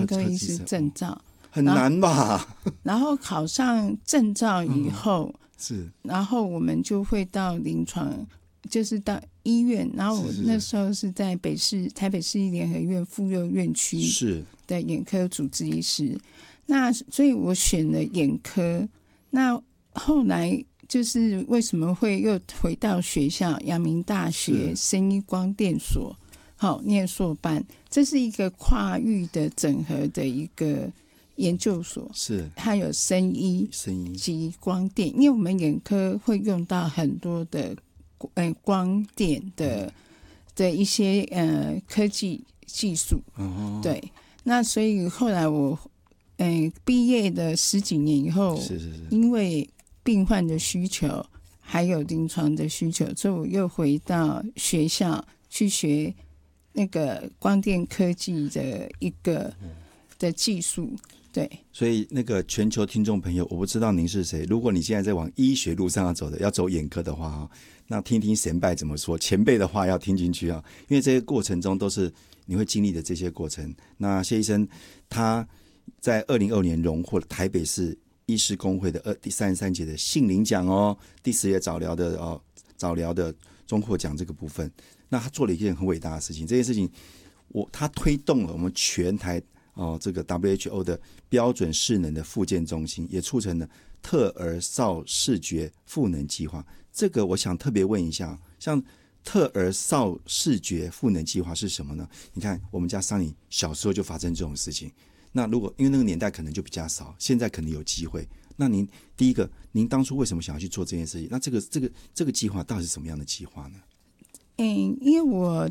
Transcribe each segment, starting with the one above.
科医师证照， 很难吧？ 然后考上证照以后， 是， 然后我们就会到临床，就是到医院。然后我那时候是在台北市立联合医院妇幼院区的眼科主治医师。那所以我选了眼科。那后来就是为什么会又回到学校，阳明大学生医光电所，念硕班，这是一个跨域的整合的一个研究所，是它有生医及光电，因为我们眼科会用到很多的光电的一些科技技术，对。那所以后来我毕业的10几年以后，因为病患的需求还有临床的需求，所以我又回到学校去学那个光电科技的一个的技术。对， 所以那个全球听众朋友，我不知道您是谁，如果你现在在往医学路上要走眼科的话，那听听前辈怎么说，前辈的话要听进去啊，因为这些过程中都是你会经历的这些过程。那谢医生他在2020年荣获台北市医师公会的第33届的杏林奖第10届早疗的中获奖这个部分。那他做了一件很伟大的事情，这件事情他推动了我们全台这个 WHO 的标准视能的复健中心，也促成了特儿少视觉赋能计划。这个我想特别问一下，像特儿少视觉赋能计划是什么呢？你看我们家桑尼小时候就发生这种事情，那如果因为那个年代可能就比较少，现在可能有机会。那您第一个，您当初为什么想要去做这件事情？那这个计划到底是什么样的计划呢？ 因为我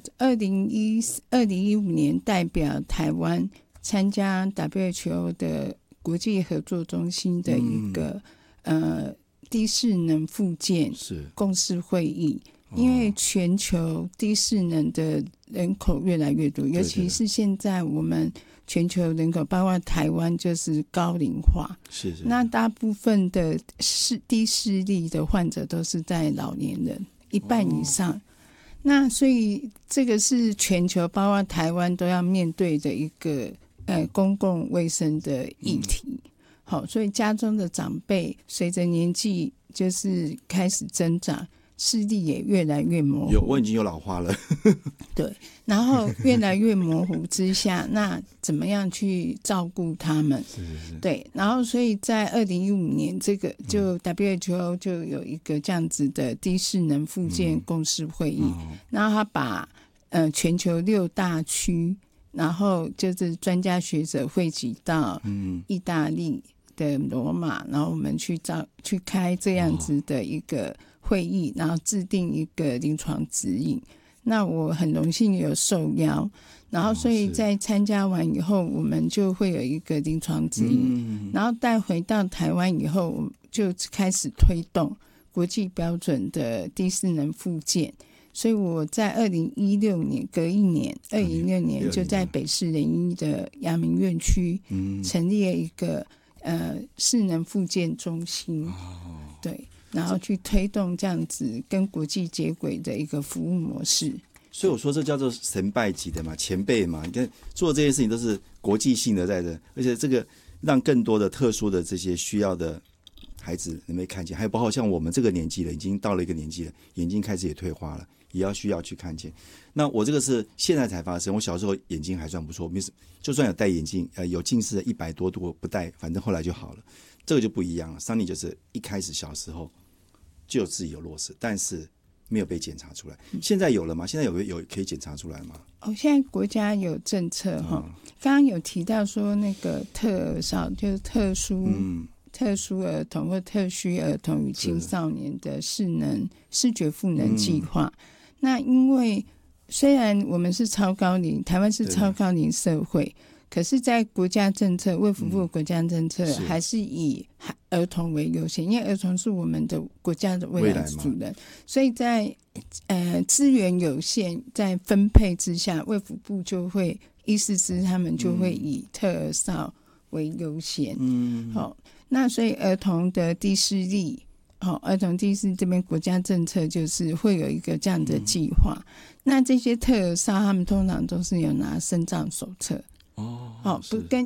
2015年代表台湾参加 WHO 的国际合作中心的一个低视能复健共识会议。因为全球低视能的人口越来越多，尤其是现在我们全球人口包括台湾就是高龄化，那大部分的低视力的患者都是在老年人，1半以上。那所以这个是全球包括台湾都要面对的一个公共卫生的议题。好，所以家中的长辈随着年纪就是开始增长，视力也越来越模糊。 我已经有老花了。 对，然后越来越模糊之下，那怎么样去照顾他们？对，然后所以在2015年，这个就 WHO 就有一个这样子的低视能复健共识会议，然后他把全球6大区，然后就是专家学者汇集到意大利的罗马，然后我们去开这样子的一个会议，然后制定一个临床指引。那我很荣幸有受邀，然后所以在参加完以后，我们就会有一个临床指引，然后带回到台湾以后，我们就开始推动国际标准的低视能复健。所以我在2016年隔一年2016年就在北市人医的阳明院区成立了一个视能复健中心，对，然后去推动这样子跟国际接轨的一个服务模式。 所以我说这叫做神拜级的嘛，前辈嘛，你看做这些事情都是国际性的在这，而且这个让更多的特殊的这些需要的孩子能被看见，还有包括像我们这个年纪了，已经到了一个年纪了，眼睛开始也退化了，也需要去看见。那我这个是现在才发生，我小时候眼睛还算不错，就算有戴眼镜，有近视的100多度不戴，反正后来就好了。这个就不一样了。Sunny 就是一开始小时候就自己有弱视，但是没有被检查出来。现在有了吗？现在有可以检查出来吗？ 现在国家有政策刚刚有提到说那个特少就是特殊儿童或特需儿童与青少年的视觉赋能计划。那因为虽然我们是超高龄，台湾是超高龄社会，可是在国家政策卫福部的国家政策还是以儿童为优先，因为儿童是我们的国家的未来主人，所以在资源有限在分配之下，卫福部就会医师他们就会以特儿少为优先。那所以儿童的低视力儿童低视这边国家政策就是会有一个这样的计划。那这些特儿少他们通常都是有拿身障手册不跟